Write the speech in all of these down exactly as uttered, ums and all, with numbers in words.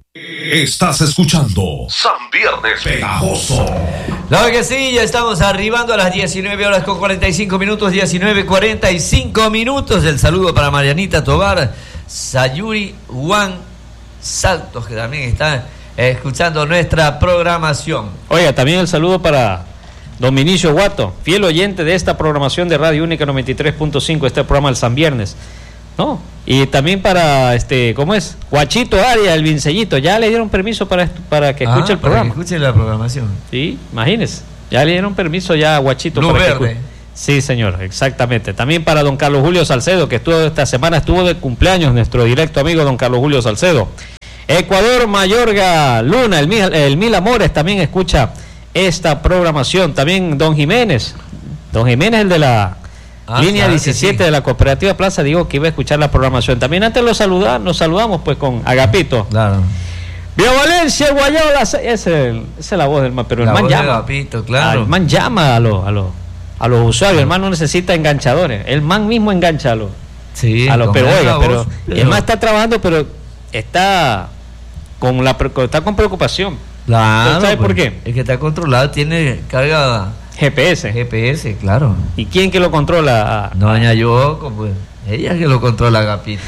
Estás escuchando San Viernes Pegajoso. Claro que sí, ya estamos arribando a las diecinueve horas con cuarenta y cinco minutos, diecinueve cuarenta y cinco minutos. El saludo para Marianita Tobar, Sayuri Juan Saltos, que también está escuchando nuestra programación. Oiga, también el saludo para don Vinicio Guato, fiel oyente de esta programación de Radio Única noventa y tres punto cinco, este programa del San Viernes, ¿no? Y también para, este, ¿cómo es? Guachito Aria, el Vincellito, ya le dieron permiso para, para que escuche ah, el programa. Para que escuche la programación. Sí, imagínese, ya le dieron permiso ya a Guachito. Luz para verde. Que sí, señor, exactamente. También para don Carlos Julio Salcedo, que estuvo esta semana, estuvo de cumpleaños, nuestro directo amigo don Carlos Julio Salcedo. Ecuador, Mayorga, Luna, el Mil, el Mil Amores también escucha esta programación. También don Jiménez, don Jiménez, el de la ah, línea claro diecisiete sí. de la Cooperativa Plaza, digo que iba a escuchar la programación. También antes lo saluda, nos saludamos pues con Agapito. Claro. Vía Valencia, Guayola, esa es, el, esa es la voz del man, pero la el man voz llama. De Agapito, claro. El man llama a los a los a los usuarios, el man no necesita enganchadores, el man mismo engancha a los sí, a los pero oiga, voz, pero, pero el man está trabajando, pero está con la está con preocupación. Claro. ¿Sabe pues, por qué? El que está controlado tiene carga G P S. G P S, claro. ¿Y quién que lo controla? No, doña Yoko, pues. Ella que lo controla, Agapito.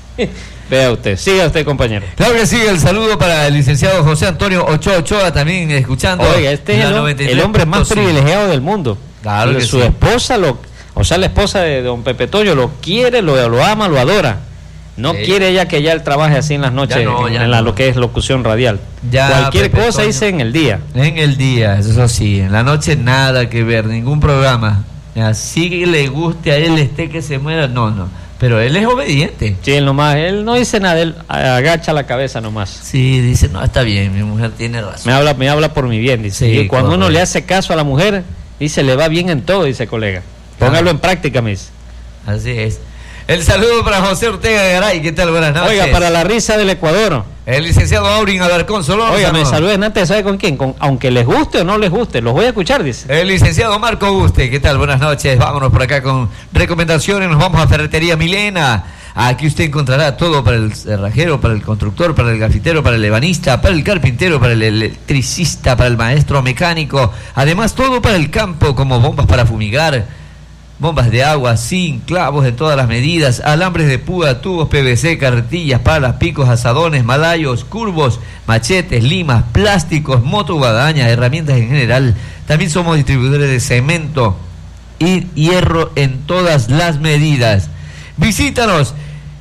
Vea usted, siga usted, compañero. Claro que sí, el saludo para el licenciado José Antonio Ochoa Ochoa, también escuchando. Oiga, este es el, el hombre más privilegiado del mundo. Claro que su sí. esposa, lo, o sea, la esposa de don Pepe Toño, lo quiere, lo, lo ama, lo adora. No sí. quiere ella que ya él trabaje así en las noches, ya no, ya en la, no. lo que es locución radial. Ya Cualquier Pepe cosa Toño, dice en el día. En el día, eso sí, en la noche nada que ver, ningún programa. Así que le guste a él, esté que se muera, no, no. Pero él es obediente. Sí, él nomás, él no dice nada, él agacha la cabeza nomás. Sí, dice, no, está bien, mi mujer tiene razón. Me habla, me habla por mi bien, dice. Sí, y cuando correcto. Uno le hace caso a la mujer, dice, le va bien en todo, dice colega. Póngalo claro. en práctica, me dice. Así es. El saludo para José Ortega Garay, ¿qué tal? Buenas noches. Oiga, para la risa del Ecuador. El licenciado Aurin Alarcón Solón. Oiga, me saluden antes, ¿sabe con quién? Con, aunque les guste o no les guste, los voy a escuchar, dice. El licenciado Marco Guste, ¿qué tal? Buenas noches. Vámonos por acá con recomendaciones. Nos vamos a Ferretería Milena. Aquí usted encontrará todo para el cerrajero, para el constructor, para el grafitero, para el ebanista, para el carpintero, para el electricista, para el maestro mecánico. Además, todo para el campo, como bombas para fumigar, bombas de agua, zinc, clavos de todas las medidas, alambres de púa, tubos P V C, carretillas, palas, picos, azadones, malayos, curvos, machetes, limas, plásticos, moto, guadaña, herramientas en general. También somos distribuidores de cemento y hierro en todas las medidas. Visítanos.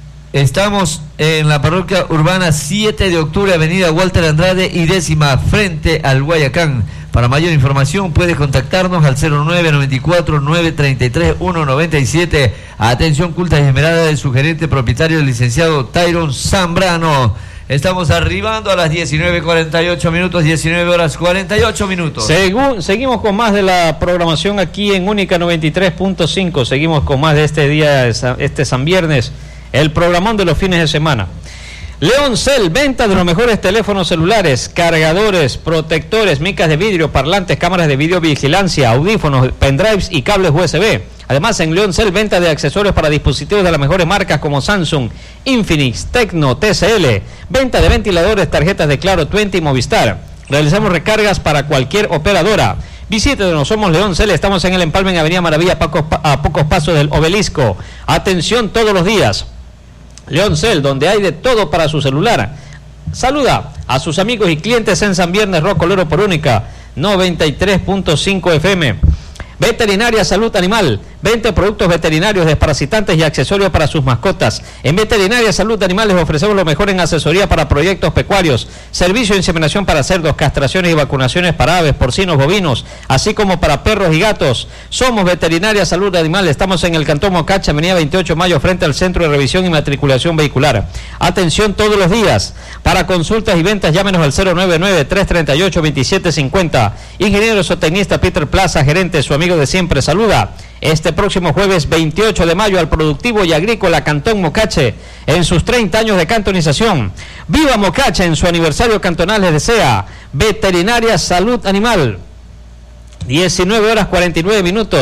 Estamos en la parroquia urbana siete de octubre, avenida Walter Andrade y décima, frente al Guayacán. Para mayor información puedes contactarnos al cero nueve noventa y cuatro, nueve treinta y tres, uno noventa y siete. Atención culta y esmerada del su gerente propietario, el licenciado Tyron Zambrano. Estamos arribando a las diecinueve cuarenta y ocho minutos, diecinueve horas cuarenta y ocho minutos. Según, seguimos con más de la programación aquí en Única noventa y tres punto cinco. Seguimos con más de este día, este San Viernes, el programón de los fines de semana. Leoncel, venta de los mejores teléfonos celulares, cargadores, protectores, micas de vidrio, parlantes, cámaras de videovigilancia, audífonos, pendrives y cables U S B. Además, en Leoncel, venta de accesorios para dispositivos de las mejores marcas como Samsung, Infinix, Tecno, T C L. Venta de ventiladores, tarjetas de Claro, Twenty y Movistar. Realizamos recargas para cualquier operadora. Visítenos, somos Leoncel, estamos en el empalme en Avenida Maravilla, a pocos pasos del Obelisco. Atención todos los días. Leoncel, donde hay de todo para su celular. Saluda a sus amigos y clientes en San Viernes, Rocolero por Única noventa y tres punto cinco F M. Veterinaria Salud Animal, veinte productos veterinarios, desparasitantes y accesorios para sus mascotas. En Veterinaria Salud Animal les ofrecemos lo mejor en asesoría para proyectos pecuarios, servicio de inseminación para cerdos, castraciones y vacunaciones para aves, porcinos, bovinos, así como para perros y gatos. Somos Veterinaria Salud Animal, estamos en el Cantón Mocacha, avenida veintiocho de mayo, frente al Centro de Revisión y Matriculación Vehicular. Atención todos los días. Para consultas y ventas, llámenos al cero nueve nueve, tres tres ocho, dos siete cinco cero. Ingeniero zootecnista Peter Plaza, gerente, su amigo de siempre, saluda este próximo jueves veintiocho de mayo al productivo y agrícola Cantón Mocache en sus treinta años de cantonización. Viva Mocache, en su aniversario cantonal les desea Veterinaria Salud Animal. diecinueve horas cuarenta y nueve minutos.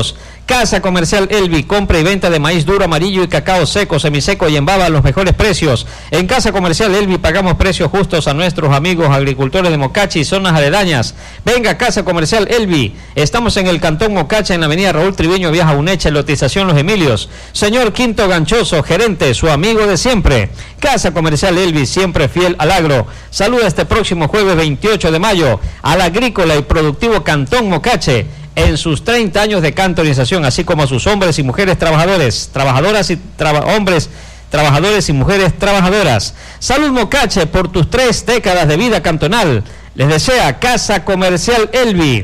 Casa Comercial Elvi, compra y venta de maíz duro, amarillo y cacao seco, semiseco y en baba a los mejores precios. En Casa Comercial Elvi pagamos precios justos a nuestros amigos agricultores de Mocache y zonas aledañas. Venga a Casa Comercial Elvi. Estamos en el Cantón Mocache, en la avenida Raúl Triviño, Vieja Uneche, lotización Los Emilios. Señor Quinto Ganchoso, gerente, su amigo de siempre. Casa Comercial Elvi, siempre fiel al agro. Saluda este próximo jueves veintiocho de mayo al agrícola y productivo Cantón Mocache en sus treinta años de cantonización, así como a sus hombres y mujeres trabajadores, trabajadoras y traba, hombres trabajadores y mujeres trabajadoras. Salud Mocache por tus tres décadas de vida cantonal. Les desea Casa Comercial Elvi.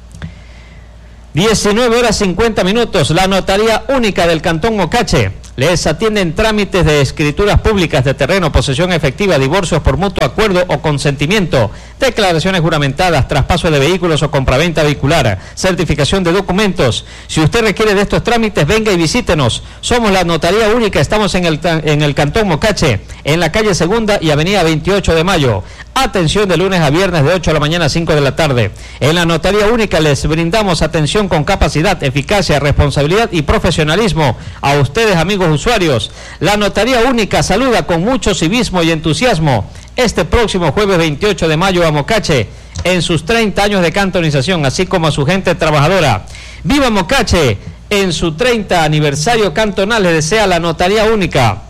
diecinueve horas cincuenta minutos, la notaría única del Cantón Mocache. Les atienden trámites de escrituras públicas de terreno, posesión efectiva, divorcios por mutuo acuerdo o consentimiento, declaraciones juramentadas, traspaso de vehículos o compraventa vehicular, certificación de documentos. Si usted requiere de estos trámites, venga y visítenos. Somos la notaría única, estamos en el, en el Cantón Mocache, en la calle Segunda y avenida veintiocho de mayo. Atención de lunes a viernes de ocho de la mañana a cinco de la tarde. En la notaría única les brindamos atención con capacidad, eficacia, responsabilidad y profesionalismo a ustedes, amigos usuarios. La notaría única saluda con mucho civismo y entusiasmo este próximo jueves veintiocho de mayo a Mocache en sus treinta años de cantonización, así como a su gente trabajadora. ¡Viva Mocache! En su treinta aniversario cantonal le desea la notaría única.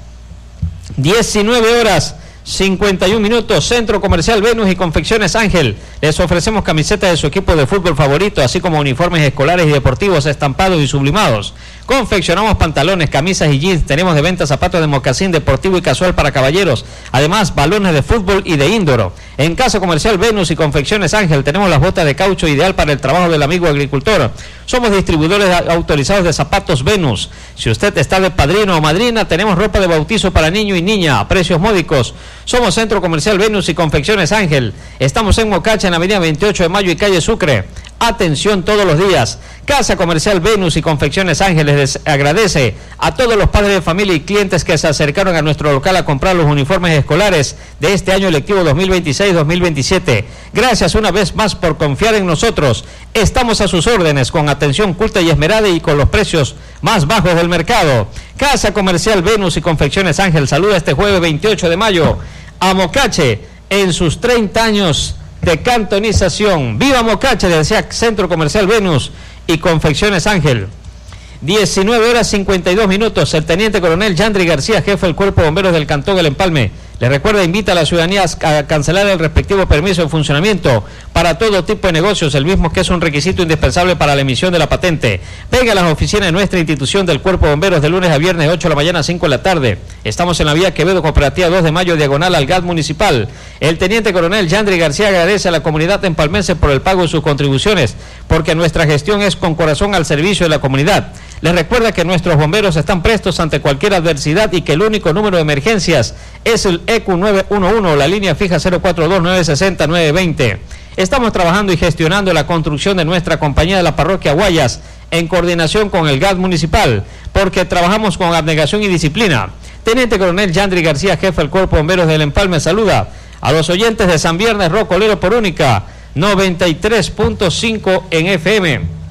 diecinueve horas cincuenta y un minutos, Centro Comercial Venus y Confecciones Ángel. Les ofrecemos camisetas de su equipo de fútbol favorito, así como uniformes escolares y deportivos estampados y sublimados. Confeccionamos pantalones, camisas y jeans. Tenemos de venta zapatos de mocasín deportivo y casual para caballeros. Además, balones de fútbol y de índoro. En Casa Comercial Venus y Confecciones Ángel tenemos las botas de caucho ideal para el trabajo del amigo agricultor. Somos distribuidores autorizados de zapatos Venus. Si usted está de padrino o madrina, tenemos ropa de bautizo para niño y niña a precios módicos. Somos Centro Comercial Venus y Confecciones Ángel. Estamos en Mocache, en la avenida veintiocho de mayo y calle Sucre. Atención todos los días. Casa Comercial Venus y Confecciones Ángeles les agradece a todos los padres de familia y clientes que se acercaron a nuestro local a comprar los uniformes escolares de este año lectivo dos mil veintiséis dos mil veintisiete. Gracias una vez más por confiar en nosotros. Estamos a sus órdenes con atención culta y esmerada y con los precios más bajos del mercado. Casa Comercial Venus y Confecciones Ángel saluda este jueves veintiocho de mayo a Mocache en sus treinta años de cantonización. ¡Viva Mocache! Desea Centro Comercial Venus y Confecciones Ángel. diecinueve horas cincuenta y dos minutos. El teniente coronel Yandri García, jefe del Cuerpo de Bomberos del Cantón El Empalme, le recuerda, invita a la ciudadanía a cancelar el respectivo permiso de funcionamiento para todo tipo de negocios, el mismo que es un requisito indispensable para la emisión de la patente. Venga a las oficinas de nuestra institución del Cuerpo de Bomberos de lunes a viernes de ocho de la mañana a cinco de la tarde. Estamos en la vía Quevedo Cooperativa dos de mayo, diagonal al G A T municipal. El teniente coronel Yandri García agradece a la comunidad empalmense por el pago de sus contribuciones, porque nuestra gestión es con corazón al servicio de la comunidad. Les recuerda que nuestros bomberos están prestos ante cualquier adversidad y que el único número de emergencias es el E Q nueve uno uno, la línea fija cero cuatro dos nueve seis cero nueve dos cero. Estamos trabajando y gestionando la construcción de nuestra compañía de la parroquia Guayas en coordinación con el G A T municipal, porque trabajamos con abnegación y disciplina. Teniente coronel Yandri García, jefe del Cuerpo de Bomberos del Empalme, saluda a los oyentes de San Viernes Rocolero por Única noventa y tres punto cinco en F M.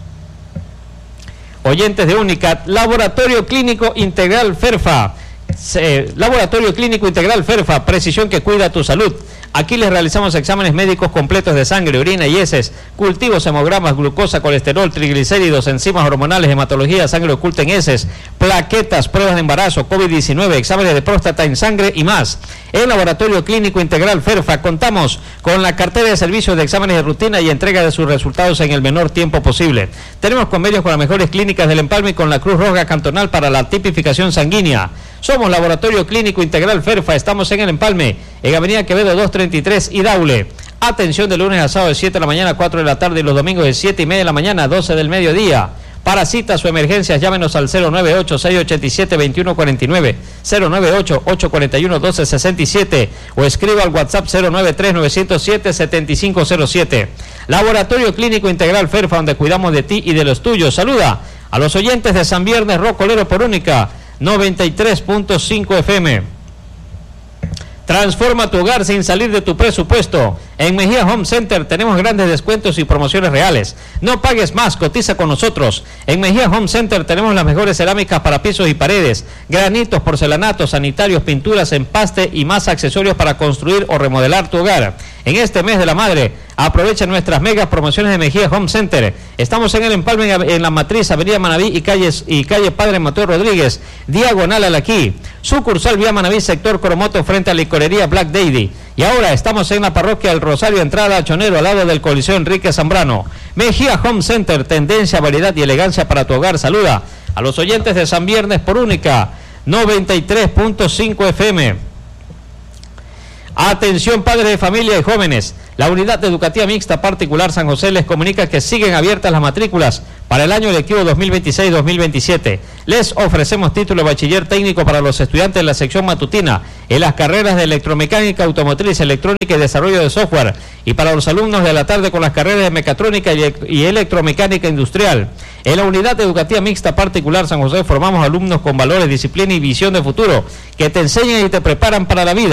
Oyentes de Única, Laboratorio Clínico Integral FERFA, eh, Laboratorio Clínico Integral FERFA, precisión que cuida tu salud. Aquí les realizamos exámenes médicos completos de sangre, orina y heces, cultivos, hemogramas, glucosa, colesterol, triglicéridos, enzimas hormonales, hematología, sangre oculta en heces, plaquetas, pruebas de embarazo, COVID diecinueve, exámenes de próstata en sangre y más. En Laboratorio Clínico Integral FERFA contamos con la cartera de servicios de exámenes de rutina y entrega de sus resultados en el menor tiempo posible. Tenemos convenios con las mejores clínicas del Empalme y con la Cruz Roja Cantonal para la tipificación sanguínea. Somos Laboratorio Clínico Integral FERFA, estamos en el Empalme, en Avenida Quevedo doscientos treinta y tres y Daule. Atención de lunes a sábado de siete de la mañana a cuatro de la tarde y los domingos de siete y media de la mañana a doce del mediodía. Para citas o emergencias, llámenos al cero nueve ocho, seis ocho siete, dos uno cuatro nueve, cero nueve ocho, ocho cuatro uno, uno dos seis siete o escriba al WhatsApp cero nueve tres, nueve cero siete, siete cinco cero siete. Laboratorio Clínico Integral FERFA, donde cuidamos de ti y de los tuyos. Saluda a los oyentes de San Viernes Rocolero por Única noventa y tres punto cinco F M. Transforma tu hogar sin salir de tu presupuesto. En Mejía Home Center tenemos grandes descuentos y promociones reales. No pagues más, cotiza con nosotros. En Mejía Home Center tenemos las mejores cerámicas para pisos y paredes, granitos, porcelanatos, sanitarios, pinturas, empaste y más accesorios para construir o remodelar tu hogar. En este mes de la madre, aprovecha nuestras megas promociones de Mejía Home Center. Estamos en el empalme en la matriz, Avenida Manaví y, calles, y calle Padre Mateo Rodríguez, diagonal al aquí. Sucursal Vía Manaví, sector Coromoto, frente a la licorería Black Daddy. Y ahora estamos en la parroquia del Rosario, entrada a Chonero, al lado del Coliseo Enrique Zambrano. Mejía Home Center, tendencia, variedad y elegancia para tu hogar. Saluda a los oyentes de San Viernes por Única noventa y tres punto cinco F M. Atención padres de familia y jóvenes. La Unidad Educativa Mixta Particular San José les comunica que siguen abiertas las matrículas para el año lectivo dos mil veintiséis dos mil veintisiete. Les ofrecemos título de bachiller técnico para los estudiantes de la sección matutina en las carreras de electromecánica, automotriz, electrónica y desarrollo de software, y para los alumnos de la tarde con las carreras de mecatrónica y electromecánica industrial. En la Unidad Educativa Mixta Particular San José formamos alumnos con valores, disciplina y visión de futuro que te enseñan y te preparan para la vida.